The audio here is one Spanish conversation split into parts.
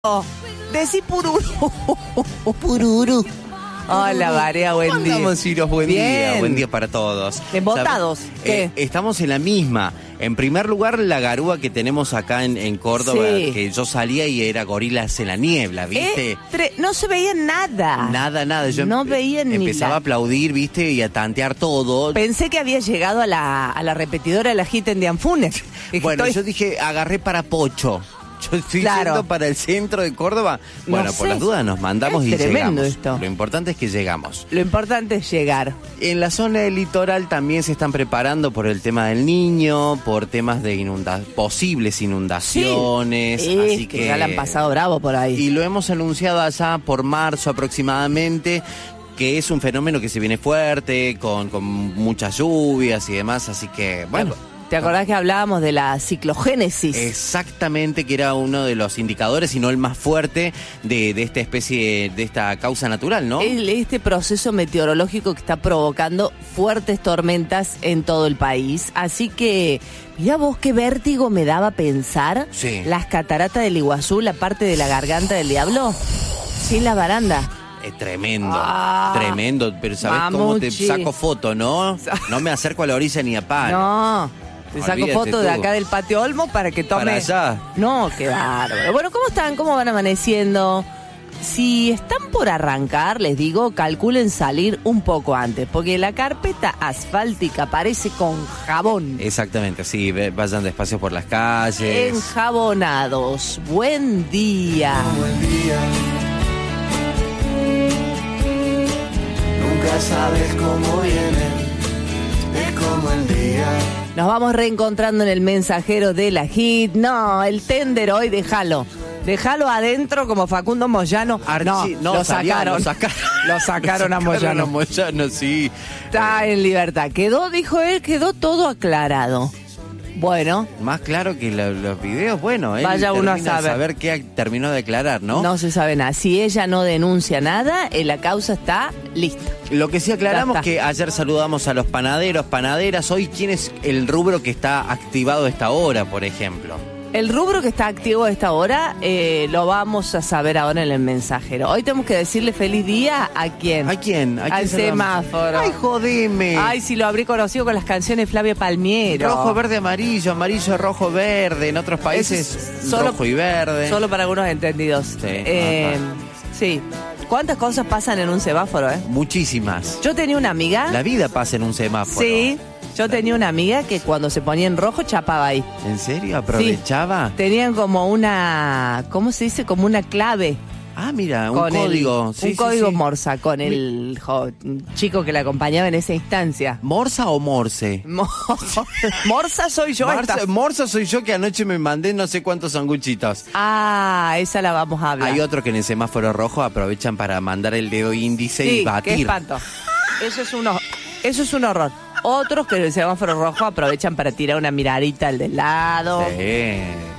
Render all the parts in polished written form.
Decí pururu. Pururu. Hola, Varea, buen día. Andamos, Ciros, buen día para todos. ¿Embotados? ¿Qué? Estamos en la misma. En primer lugar, la garúa que tenemos acá en Córdoba, Sí. que yo salía y era gorilas en la niebla, ¿viste? No se veía nada. Nada. Yo No veía ni empezaba la- a aplaudir, ¿viste? Y a tantear todo. Pensé que había llegado a la repetidora de la Hit en Dianfunes. Bueno, yo dije, agarré para Pocho. Yo estoy Claro. yendo para el centro de Córdoba. No Bueno, sé. por las dudas nos mandamos Es y tremendo llegamos. esto. Lo importante es que llegamos. Lo importante es llegar. En la zona del litoral también se están preparando por el tema del niño, por temas de posibles inundaciones. Así que ya la han pasado bravo por ahí. Y lo hemos anunciado allá por marzo aproximadamente, que es un fenómeno que se viene fuerte, con muchas lluvias y demás, así que, bueno. ¿Te acordás que hablábamos de la ciclogénesis? Exactamente, que era uno de los indicadores, y no el más fuerte, de esta especie, de esta causa natural, ¿no? Este proceso meteorológico que está provocando fuertes tormentas en todo el país. Así que, mirá vos qué vértigo me daba pensar Sí. las cataratas del Iguazú, la parte de la garganta del diablo, sin la baranda. Es tremendo, Ah, tremendo, pero ¿sabés cómo te mamuchi. saco foto, no? No me acerco a la orilla ni a palo. No, te saco Olvídate foto de tú. acá del Patio Olmo para que tome... Para allá. No, qué bárbaro. Bueno, ¿cómo están? ¿Cómo van amaneciendo? Si están por arrancar, les digo, calculen salir un poco antes, porque la carpeta asfáltica parece con jabón. Exactamente, sí, vayan despacio por las calles. Enjabonados. Buen día. Buen día. Nunca sabes cómo viene, es como el día. Nos vamos reencontrando en el mensajero de la Hit. No, el tender hoy, déjalo. Déjalo adentro como Facundo Moyano. Lo sacaron. Lo sacaron a Moyano. Moyano, sí. Está en libertad. Dijo él, quedó todo aclarado. Bueno, Más claro que los videos, bueno, él Vaya uno a termina de saber. qué terminó de aclarar, ¿no? no se sabe nada. Si ella no denuncia nada, la causa está lista. Lo que sí aclaramos Ya está. que ayer saludamos a los panaderos, panaderas. Hoy, ¿quién es el rubro que está activado a esta hora, por ejemplo? El rubro que está activo a esta hora lo vamos a saber ahora en el mensajero. Hoy tenemos que decirle feliz día a quién. ¿A quién? ¿A quién Al saludamos? semáforo. ¡Ay, jodeme! Ay, si lo habrí conocido con las canciones de Flavia Palmiero. Rojo, verde, amarillo, amarillo, rojo, verde. En otros países, Es solo- rojo y verde. Solo para algunos entendidos. Sí. ¿Cuántas cosas pasan en un semáforo, Muchísimas. Yo tenía una amiga. La vida pasa en un semáforo. Sí. Yo tenía una amiga que cuando se ponía en rojo chapaba ahí. ¿En serio? ¿Aprovechaba? Tenían como una, ¿cómo se dice? Como una clave. Ah, mira, un Con código. un código Morsa con el chico que la acompañaba en esa instancia. ¿Morsa o Morse? Morsa soy yo. esta. Morsa soy yo, que anoche me mandé no sé cuántos sanguchitos. Ah, esa la vamos a hablar. Hay otros que en el semáforo rojo aprovechan para mandar el dedo índice y Sí, batir. qué espanto. Eso es un horror. Otros que en el semáforo rojo aprovechan para tirar una miradita al del lado. Sí.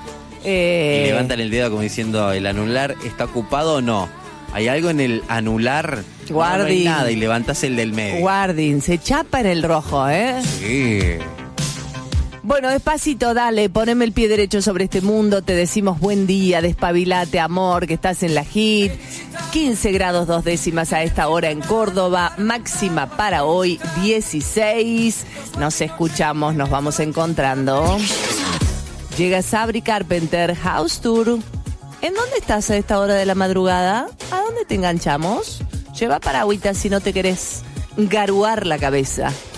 Y levantan el dedo como diciendo, ¿el anular está ocupado o no? ¿Hay algo en el anular? No, no hay Guardín. nada, y levantas el del medio. Guardín, se chapa en el rojo, Sí. Bueno, despacito, dale, poneme el pie derecho sobre este mundo, te decimos buen día, despabilate, amor, que estás en la Hit. 15 grados 2 décimas a esta hora en Córdoba, máxima para hoy 16. Nos escuchamos, nos vamos encontrando. Llega Sabri Carpenter House Tour. ¿En dónde estás a esta hora de la madrugada? ¿A dónde te enganchamos? Lleva paragüita si no te querés garuar la cabeza.